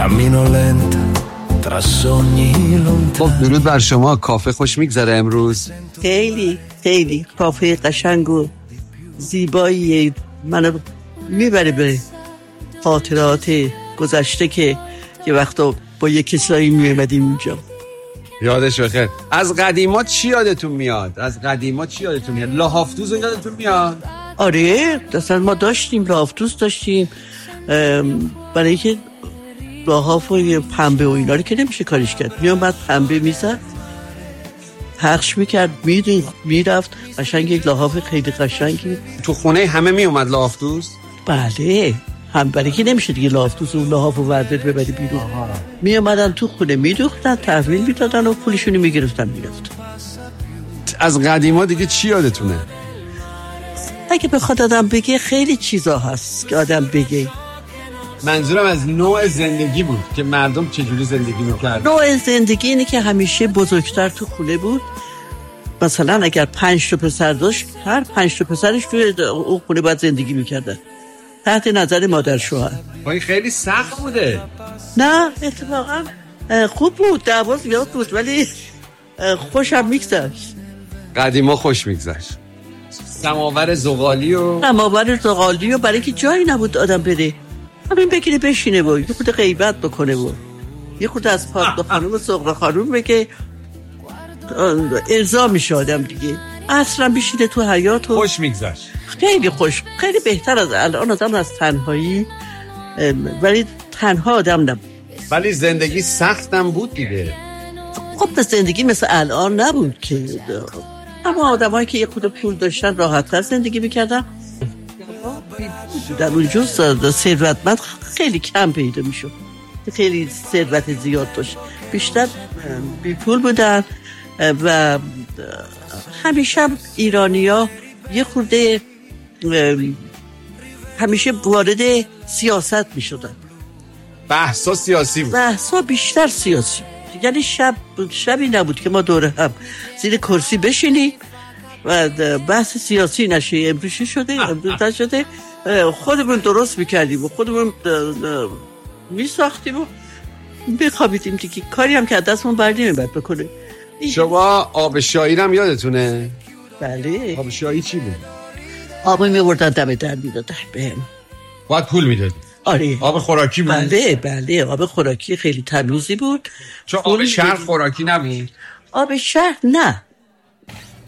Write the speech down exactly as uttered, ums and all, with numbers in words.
cammino lenta tra sogni lontani. خب درود بر شما. کافه خوش میگذره امروز؟ خیلی خیلی کافه قشنگ و زیبایی منو میبره به خاطرات گذشته که یه وقتا با یه کسایی میومدیم اینجا. یادش بخیر. از قدیما چی یادتون میاد؟ از قدیما چی یادتون میاد؟ لاهافتوز یادتون میاد؟ آره اصلا ما داشتیم لاهافتوز داشتیم، برای که لاحاف و پنبه و اینا رو که نمیشه کارش کرد، میامد پنبه میزد پخش میکرد میدون میرفت قشنگ یک لاحاف خیلی قشنگی. تو خونه همه میومد لاهافتوز؟ بله هم، برای که نمیشه دیگه لاحافتوز و لاحاف و وردت ببری بیرون. میامدن تو خونه میدوختن تحویل میدادن و پولشونی میگرفتن میرفت. از قدیما دیگه چی یادتونه؟ اگه بخواد آدم بگه خیلی چیزا هست که آدم بگه. منظورم از نوع زندگی بود که مردم چجوری زندگی میکرد. نوع زندگی اینه که همیشه بزرگتر تو خونه بود. مثلا اگر پنج تا پسر داشت هر پنج تا پسرش توی اون خونه باید زندگی میکردن تحت نظر مادر شوهر. این خیلی سخت بوده. نه اتفاقا خوب بود، دعوا زیاد بود ولی خوشم میگذشت. قدیما خوش میگذشت. سماور زغالی و سماور زغالی و برای که جایی نبود آدم بره همین بگیره بشینه و یه خود غیبت بکنه و یه خود از پاک خانوم و صغرا خانوم بگه ارضا میشه آدم دیگه. اصلا بشینه تو حیات و خوش میگذشت. خیلی خوش، خیلی بهتر از الان آدم از تنهایی، ولی تنها آدم نبود. ولی زندگی سختم بود دیگه. خب زندگی مثل الان نبود که، اما آدم هایی که یه خود پول داشتن راحت‌تر زندگی میکردن. در اونجا ثروتمند خیلی کم پیدا میشد، خیلی ثروت زیاد داشت، بیشتر بی پول بودن و همیشه ایرانی‌ها یه خورده همیشه وارد سیاست میشدن. بحثا سیاسی بود. بحثا بیشتر سیاسی، یعنی شب شبی نبود که ما دوره هم زیر کرسی بشینیم و بحث سیاسی نشه. امروز شده امروز نشده، خودمون درست میکردیم و خودمون میساختیم و بخوابیدیم دیگه. کاری هم که از دستمون بر نمیاد بکنه. شما آب شایی هم یادتونه؟ بله. آب شایی چی بود؟ آب میوردن دم در میدادن بهم. باید پول میدادی؟ آره. آب خوراکی بود؟ بله بله آب خوراکی خیلی تمیزی بود. چون آب شهر خوراکی نبود؟ آب شهر نه،